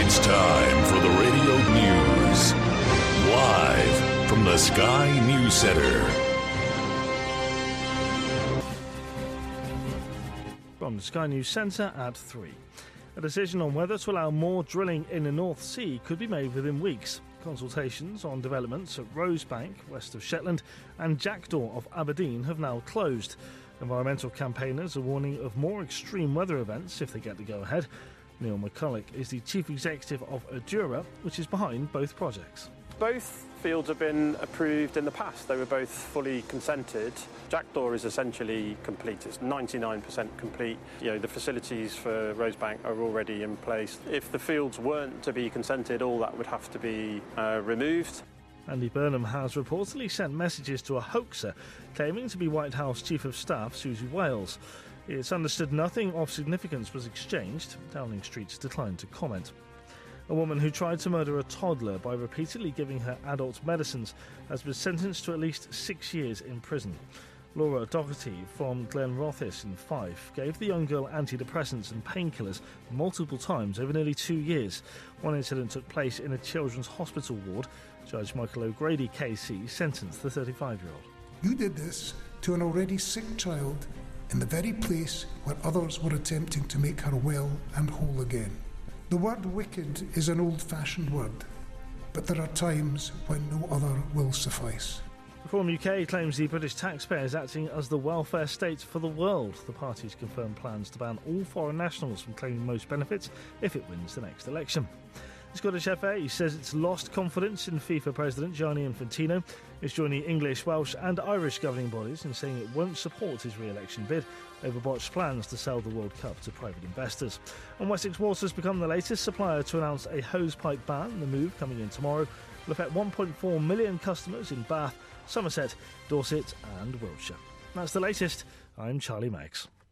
It's time for the radio news. Live from the Sky News Centre. From the Sky News Centre at 3. A decision on whether to allow more drilling in the North Sea could be made within weeks. Consultations on developments at Rosebank, west of Shetland, and Jackdaw of Aberdeen have now closed. Environmental campaigners are warning of more extreme weather events if they get the go-ahead. Neil McCulloch is the chief executive of Adura, which is behind both projects. Both fields have been approved in the past. They were both fully consented. Jackdaw is essentially complete. It's 99% complete. The facilities for Rosebank are already in place. If the fields weren't to be consented, all that would have to be removed. Andy Burnham has reportedly sent messages to a hoaxer claiming to be White House Chief of Staff Susie Wales. It's understood nothing of significance was exchanged. Downing Street's declined to comment. A woman who tried to murder a toddler by repeatedly giving her adult medicines has been sentenced to at least 6 years in prison. Laura Doherty from Glenrothes in Fife gave the young girl antidepressants and painkillers multiple times over nearly 2 years. One incident took place in a children's hospital ward. Judge Michael O'Grady KC sentenced the 35-year-old. You did this to an already sick child in the very place where others were attempting to make her well and whole again. The word wicked is an old-fashioned word, but there are times when no other will suffice. Reform UK claims the British taxpayer is acting as the welfare state for the world. The party's confirmed plans to ban all foreign nationals from claiming most benefits if it wins the next election. The Scottish FA says it's lost confidence in FIFA President Gianni Infantino. It's joining English, Welsh and Irish governing bodies in saying it won't support his re-election bid over botched plans to sell the World Cup to private investors. And Wessex Water has become the latest supplier to announce a hosepipe ban. The move, coming in tomorrow, will affect 1.4 million customers in Bath, Somerset, Dorset and Wiltshire. That's the latest. I'm Charlie Maggs.